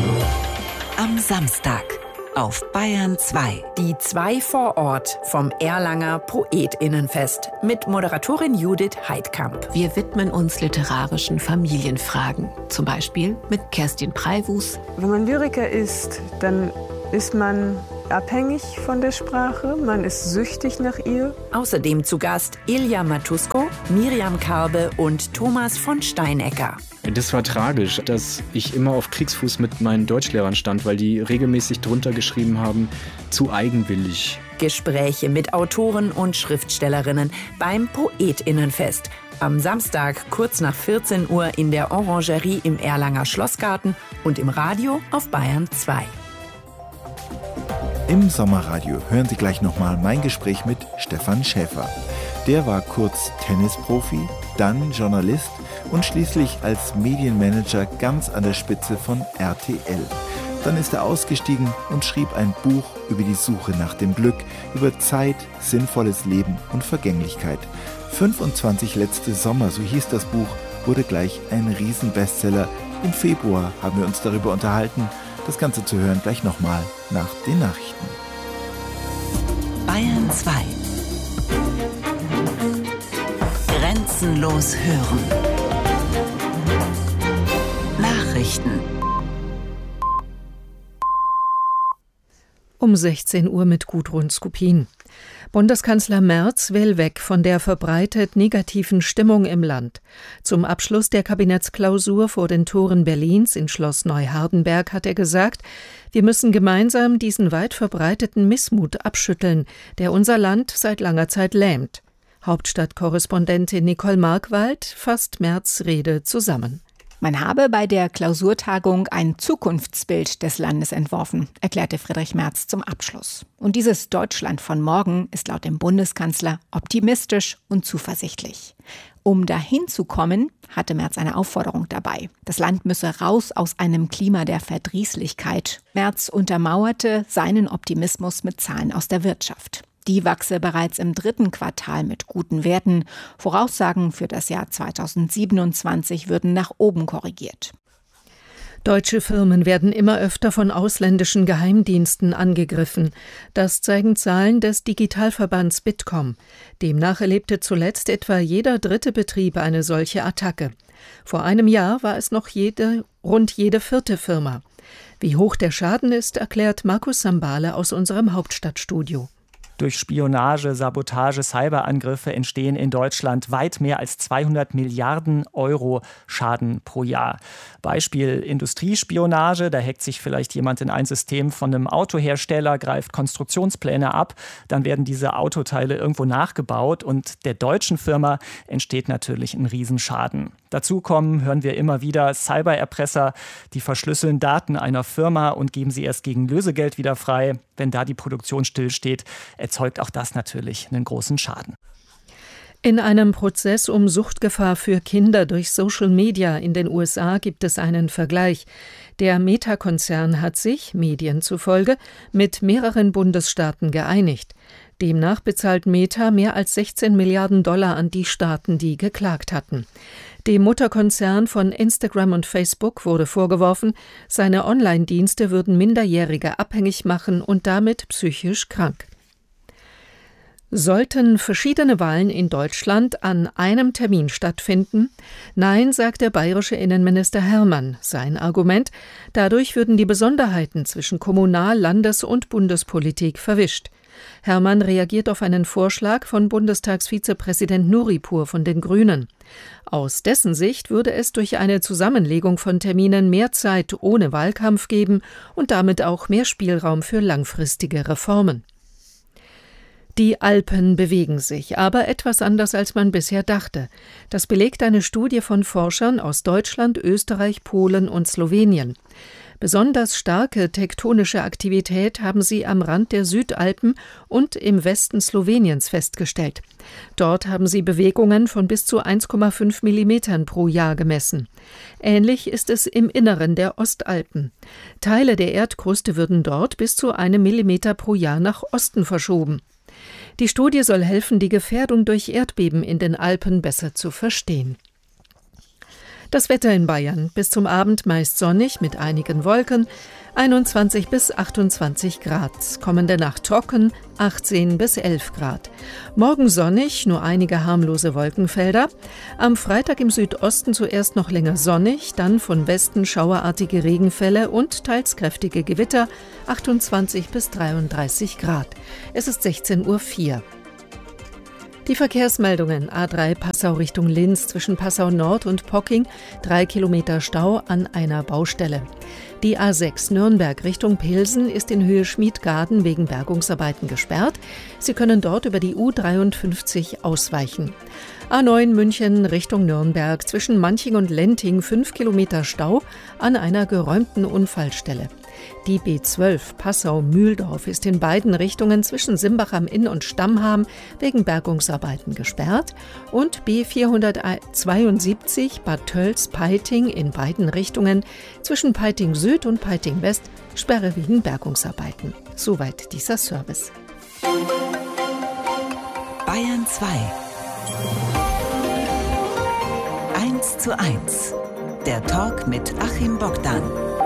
Am Samstag auf Bayern 2. Die 2 vor Ort vom Erlanger PoetInnenfest mit Moderatorin Judith Heidkamp. Wir widmen uns literarischen Familienfragen. Zum Beispiel mit Kerstin Preiwus. Wenn man Lyriker ist, dann ist man abhängig von der Sprache, man ist süchtig nach ihr. Außerdem zu Gast Ilja Matusko, Miriam Karbe und Thomas von Steinecker. Das war tragisch, dass ich immer auf Kriegsfuß mit meinen Deutschlehrern stand, weil die regelmäßig drunter geschrieben haben, zu eigenwillig. Gespräche mit Autoren und Schriftstellerinnen beim PoetInnenfest. Am Samstag kurz nach 14 Uhr in der Orangerie im Erlanger Schlossgarten und im Radio auf Bayern 2. Im Sommerradio hören Sie gleich nochmal mein Gespräch mit Stefan Schäfer. Der war kurz Tennisprofi, dann Journalist und schließlich als Medienmanager ganz an der Spitze von RTL. Dann ist er ausgestiegen und schrieb ein Buch über die Suche nach dem Glück, über Zeit, sinnvolles Leben und Vergänglichkeit. 25 letzte Sommer, so hieß das Buch, wurde gleich ein Riesenbestseller. Im Februar haben wir uns darüber unterhalten. Das Ganze zu hören gleich nochmal nach den Nachrichten. Bayern 2. Grenzenlos hören. Nachrichten. Um 16 Uhr mit Gudrun Skupin. Bundeskanzler Merz will weg von der verbreitet negativen Stimmung im Land. Zum Abschluss der Kabinettsklausur vor den Toren Berlins in Schloss Neuhardenberg hat er gesagt, wir müssen gemeinsam diesen weit verbreiteten Missmut abschütteln, der unser Land seit langer Zeit lähmt. Hauptstadtkorrespondentin Nicole Markwald fasst Merz' Rede zusammen. Man habe bei der Klausurtagung ein Zukunftsbild des Landes entworfen, erklärte Friedrich Merz zum Abschluss. Und dieses Deutschland von morgen ist laut dem Bundeskanzler optimistisch und zuversichtlich. Um dahin zu kommen, hatte Merz eine Aufforderung dabei. Das Land müsse raus aus einem Klima der Verdrießlichkeit. Merz untermauerte seinen Optimismus mit Zahlen aus der Wirtschaft. Die wachse bereits im 3. Quartal mit guten Werten. Voraussagen für das Jahr 2027 würden nach oben korrigiert. Deutsche Firmen werden immer öfter von ausländischen Geheimdiensten angegriffen. Das zeigen Zahlen des Digitalverbands Bitkom. Demnach erlebte zuletzt etwa jeder 3. Betrieb eine solche Attacke. Vor einem Jahr war es noch rund jede 4. Firma. Wie hoch der Schaden ist, erklärt Markus Sambale aus unserem Hauptstadtstudio. Durch Spionage, Sabotage, Cyberangriffe entstehen in Deutschland weit mehr als 200 Milliarden Euro Schaden pro Jahr. Beispiel Industriespionage, da hackt sich vielleicht jemand in ein System von einem Autohersteller, greift Konstruktionspläne ab, dann werden diese Autoteile irgendwo nachgebaut und der deutschen Firma entsteht natürlich ein Riesenschaden. Dazu kommen, hören wir immer wieder, Cybererpresser, die verschlüsseln Daten einer Firma und geben sie erst gegen Lösegeld wieder frei. Wenn da die Produktion stillsteht, erzeugt auch das natürlich einen großen Schaden. In einem Prozess um Suchtgefahr für Kinder durch Social Media in den USA gibt es einen Vergleich. Der Meta-Konzern hat sich, Medien zufolge, mit mehreren Bundesstaaten geeinigt. Demnach bezahlt Meta mehr als 16 Milliarden Dollar an die Staaten, die geklagt hatten. Dem Mutterkonzern von Instagram und Facebook wurde vorgeworfen, seine Online-Dienste würden Minderjährige abhängig machen und damit psychisch krank. Sollten verschiedene Wahlen in Deutschland an einem Termin stattfinden? Nein, sagt der bayerische Innenminister Hermann. Sein Argument: Dadurch würden die Besonderheiten zwischen Kommunal-, Landes- und Bundespolitik verwischt. Hermann reagiert auf einen Vorschlag von Bundestagsvizepräsident Nuripur von den Grünen. Aus dessen Sicht würde es durch eine Zusammenlegung von Terminen mehr Zeit ohne Wahlkampf geben und damit auch mehr Spielraum für langfristige Reformen. Die Alpen bewegen sich, aber etwas anders, als man bisher dachte. Das belegt eine Studie von Forschern aus Deutschland, Österreich, Polen und Slowenien. Besonders starke tektonische Aktivität haben sie am Rand der Südalpen und im Westen Sloweniens festgestellt. Dort haben sie Bewegungen von bis zu 1,5 Millimetern pro Jahr gemessen. Ähnlich ist es im Inneren der Ostalpen. Teile der Erdkruste würden dort bis zu 1 Millimeter pro Jahr nach Osten verschoben. Die Studie soll helfen, die Gefährdung durch Erdbeben in den Alpen besser zu verstehen. Das Wetter in Bayern. Bis zum Abend meist sonnig mit einigen Wolken. 21 bis 28 Grad. Kommende Nacht trocken, 18 bis 11 Grad. Morgen sonnig, nur einige harmlose Wolkenfelder. Am Freitag im Südosten zuerst noch länger sonnig, dann von Westen schauerartige Regenfälle und teils kräftige Gewitter, 28 bis 33 Grad. Es ist 16:04 Uhr. Die Verkehrsmeldungen: A3 Passau Richtung Linz zwischen Passau Nord und Pocking, 3 Kilometer Stau an einer Baustelle. Die A6 Nürnberg Richtung Pilsen ist in Höhe Schmiedgarten wegen Bergungsarbeiten gesperrt. Sie können dort über die U53 ausweichen. A9 München Richtung Nürnberg zwischen Manching und Lenting 5 Kilometer Stau an einer geräumten Unfallstelle. Die B12 Passau-Mühldorf ist in beiden Richtungen zwischen Simbach am Inn und Stammham wegen Bergungsarbeiten gesperrt und B472 Bad Tölz-Peiting in beiden Richtungen zwischen Peiting Süd und Peiting West Sperre wegen Bergungsarbeiten. Soweit dieser Service. Bayern 2 1:1. Der Talk mit Achim Bogdan.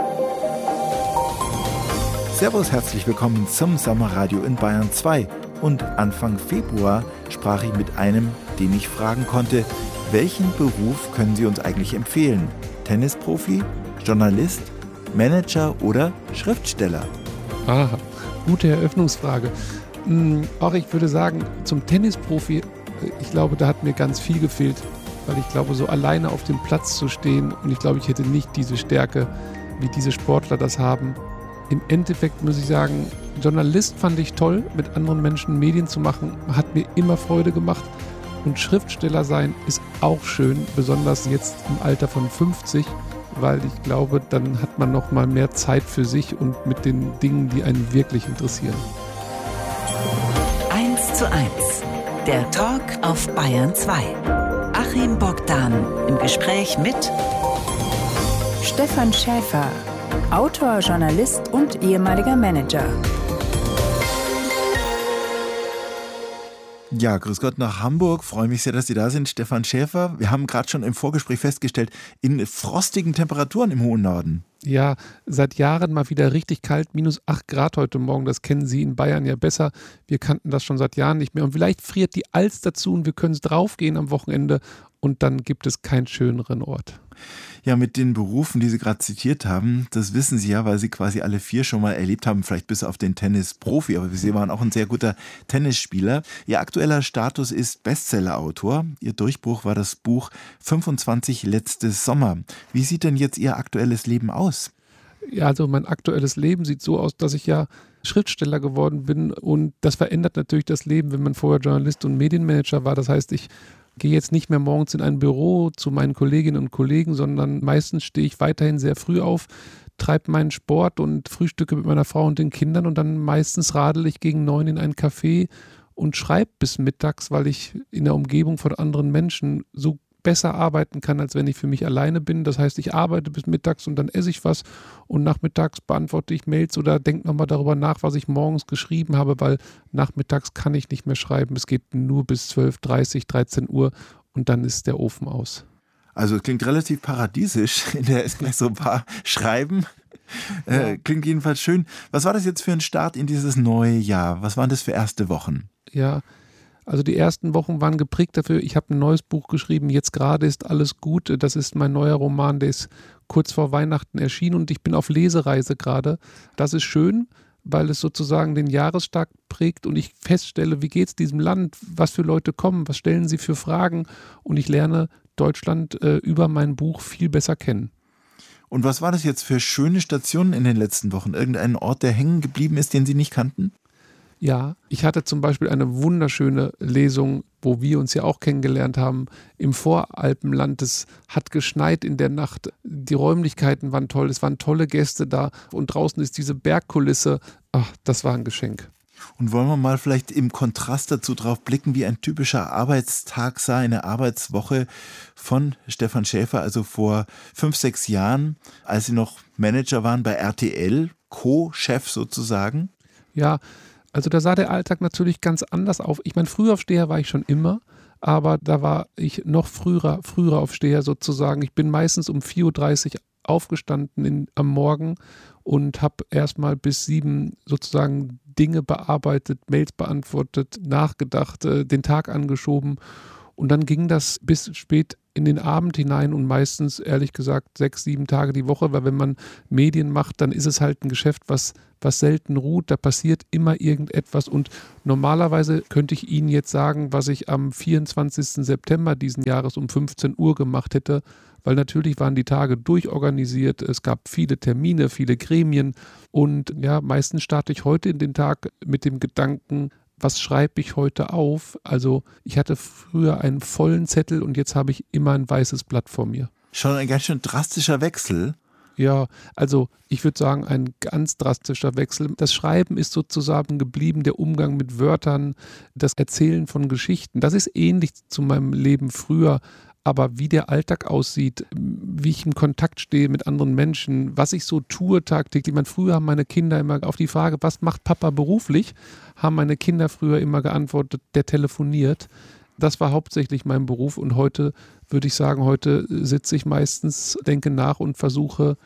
Servus, herzlich willkommen zum Sommerradio in Bayern 2. Und Anfang Februar sprach ich mit einem, den ich fragen konnte, welchen Beruf können Sie uns eigentlich empfehlen? Tennisprofi, Journalist, Manager oder Schriftsteller? Aha, gute Eröffnungsfrage. Auch ich würde sagen, zum Tennisprofi, ich glaube, da hat mir ganz viel gefehlt, weil ich glaube, so alleine auf dem Platz zu stehen und ich glaube, ich hätte nicht diese Stärke, wie diese Sportler das haben. Im Endeffekt muss ich sagen, Journalist fand ich toll, mit anderen Menschen Medien zu machen, hat mir immer Freude gemacht. Und Schriftsteller sein ist auch schön, besonders jetzt im Alter von 50, weil ich glaube, dann hat man noch mal mehr Zeit für sich und mit den Dingen, die einen wirklich interessieren. 1:1. Der Talk auf Bayern 2. Achim Bogdan im Gespräch mit Stefan Schäfer, Autor, Journalist und ehemaliger Manager. Ja, grüß Gott nach Hamburg. Freue mich sehr, dass Sie da sind, Stefan Schäfer. Wir haben gerade schon im Vorgespräch festgestellt, in frostigen Temperaturen im hohen Norden. Ja, seit Jahren mal wieder richtig kalt, -8 Grad heute Morgen. Das kennen Sie in Bayern ja besser. Wir kannten das schon seit Jahren nicht mehr. Und vielleicht friert die Alster zu und wir können es draufgehen am Wochenende und dann gibt es keinen schöneren Ort. Ja, mit den Berufen, die Sie gerade zitiert haben, das wissen Sie ja, weil Sie quasi alle 4 schon mal erlebt haben, vielleicht bis auf den Tennisprofi, aber Sie waren auch ein sehr guter Tennisspieler. Ihr aktueller Status ist Bestsellerautor. Ihr Durchbruch war das Buch 25 letztes Sommer. Wie sieht denn jetzt Ihr aktuelles Leben aus? Ja, also mein aktuelles Leben sieht so aus, dass ich ja Schriftsteller geworden bin und das verändert natürlich das Leben, wenn man vorher Journalist und Medienmanager war. Das heißt, ich gehe jetzt nicht mehr morgens in ein Büro zu meinen Kolleginnen und Kollegen, sondern meistens stehe ich weiterhin sehr früh auf, treibe meinen Sport und frühstücke mit meiner Frau und den Kindern und dann meistens radel ich gegen 9 in ein Café und schreibe bis mittags, weil ich in der Umgebung von anderen Menschen so besser arbeiten kann, als wenn ich für mich alleine bin. Das heißt, ich arbeite bis mittags und dann esse ich was und nachmittags beantworte ich Mails oder denke nochmal darüber nach, was ich morgens geschrieben habe, weil nachmittags kann ich nicht mehr schreiben. Es geht nur bis 12:30, 13 Uhr und dann ist der Ofen aus. Also es klingt relativ paradiesisch in der Espresso-Bar schreiben. Klingt jedenfalls schön. Was war das jetzt für ein Start in dieses neue Jahr? Was waren das für erste Wochen? Ja, also die ersten Wochen waren geprägt dafür. Ich habe ein neues Buch geschrieben, jetzt gerade ist alles gut. Das ist mein neuer Roman, der ist kurz vor Weihnachten erschienen und ich bin auf Lesereise gerade. Das ist schön, weil es sozusagen den Jahrestag prägt und ich feststelle, wie geht es diesem Land, was für Leute kommen, was stellen sie für Fragen und ich lerne Deutschland über mein Buch viel besser kennen. Und was war das jetzt für schöne Stationen in den letzten Wochen? Irgendein Ort, der hängen geblieben ist, den Sie nicht kannten? Ja, ich hatte zum Beispiel eine wunderschöne Lesung, wo wir uns ja auch kennengelernt haben, im Voralpenland. Es hat geschneit in der Nacht, die Räumlichkeiten waren toll, es waren tolle Gäste da und draußen ist diese Bergkulisse. Ach, das war ein Geschenk. Und wollen wir mal vielleicht im Kontrast dazu drauf blicken, wie ein typischer Arbeitstag sah, eine Arbeitswoche von Stefan Schäfer, also vor 5, 6 Jahren, als Sie noch Manager waren bei RTL, Co-Chef sozusagen? Ja, also da sah der Alltag natürlich ganz anders auf. Ich meine, Frühaufsteher war ich schon immer, aber da war ich noch früher Aufsteher sozusagen. Ich bin meistens um 4.30 Uhr aufgestanden am Morgen und habe erstmal bis 7 sozusagen Dinge bearbeitet, Mails beantwortet, nachgedacht, den Tag angeschoben. Und dann ging das bis spät in den Abend hinein und meistens, ehrlich gesagt, 6, 7 Tage die Woche, weil wenn man Medien macht, dann ist es halt ein Geschäft, was selten ruht, da passiert immer irgendetwas und normalerweise könnte ich Ihnen jetzt sagen, was ich am 24. September diesen Jahres um 15 Uhr gemacht hätte, weil natürlich waren die Tage durchorganisiert, es gab viele Termine, viele Gremien und ja, meistens starte ich heute in den Tag mit dem Gedanken, was schreibe ich heute auf? Also ich hatte früher einen vollen Zettel und jetzt habe ich immer ein weißes Blatt vor mir. Schon ein ganz schön drastischer Wechsel. Ja, also ich würde sagen, ein ganz drastischer Wechsel. Das Schreiben ist sozusagen geblieben, der Umgang mit Wörtern, das Erzählen von Geschichten. Das ist ähnlich zu meinem Leben früher. Aber wie der Alltag aussieht, wie ich in Kontakt stehe mit anderen Menschen, was ich so tue tagtäglich. Früher haben meine Kinder immer auf die Frage, was macht Papa beruflich, haben meine Kinder früher immer geantwortet, der telefoniert. Das war hauptsächlich mein Beruf und heute würde ich sagen, heute sitze ich meistens, denke nach und versuche,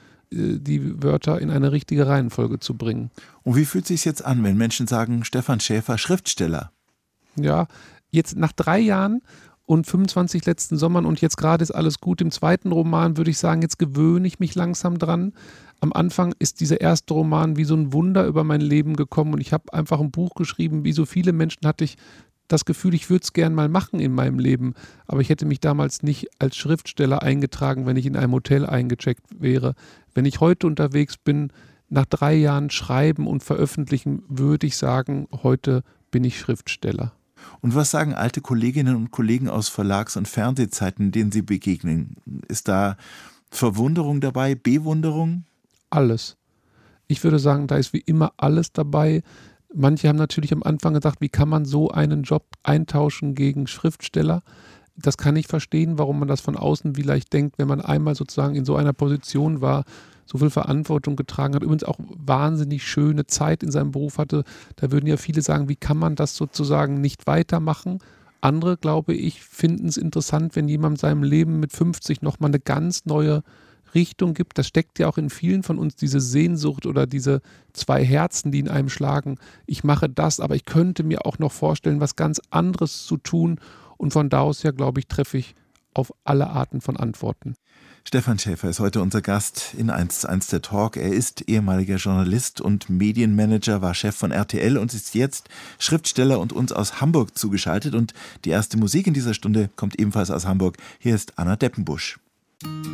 die Wörter in eine richtige Reihenfolge zu bringen. Und wie fühlt es sich jetzt an, wenn Menschen sagen, Stefan Schäfer, Schriftsteller? Ja, jetzt nach 3 Jahren und 25 letzten Sommern und jetzt gerade ist alles gut. Im zweiten Roman würde ich sagen, jetzt gewöhne ich mich langsam dran. Am Anfang ist dieser erste Roman wie so ein Wunder über mein Leben gekommen und ich habe einfach ein Buch geschrieben. Wie so viele Menschen hatte ich das Gefühl, ich würde es gern mal machen in meinem Leben, aber ich hätte mich damals nicht als Schriftsteller eingetragen, wenn ich in einem Hotel eingecheckt wäre. Wenn ich heute unterwegs bin, nach 3 Jahren Schreiben und Veröffentlichen, würde ich sagen, heute bin ich Schriftsteller. Und was sagen alte Kolleginnen und Kollegen aus Verlags- und Fernsehzeiten, denen Sie begegnen? Ist da Verwunderung dabei, Bewunderung? Alles. Ich würde sagen, da ist wie immer alles dabei. Manche haben natürlich am Anfang gedacht, wie kann man so einen Job eintauschen gegen Schriftsteller? Das kann ich verstehen, warum man das von außen vielleicht denkt, wenn man einmal sozusagen in so einer Position war, so viel Verantwortung getragen hat, übrigens auch wahnsinnig schöne Zeit in seinem Beruf hatte. Da würden ja viele sagen, wie kann man das sozusagen nicht weitermachen? Andere, glaube ich, finden es interessant, wenn jemand seinem Leben mit 50 nochmal eine ganz neue Richtung gibt. Das steckt ja auch in vielen von uns, diese Sehnsucht oder diese 2 Herzen, die in einem schlagen. Ich mache das, aber ich könnte mir auch noch vorstellen, was ganz anderes zu tun. Und von da aus ja, glaube ich, treffe ich auf alle Arten von Antworten. Stefan Schäfer ist heute unser Gast in 1:1 der Talk. Er ist ehemaliger Journalist und Medienmanager, war Chef von RTL und ist jetzt Schriftsteller und uns aus Hamburg zugeschaltet. Und die erste Musik in dieser Stunde kommt ebenfalls aus Hamburg. Hier ist Anna Deppenbusch.